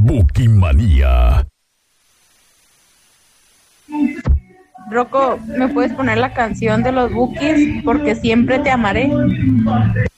Bukimanía. Rocco, ¿me puedes poner la canción de los Bukis? Porque siempre te amaré.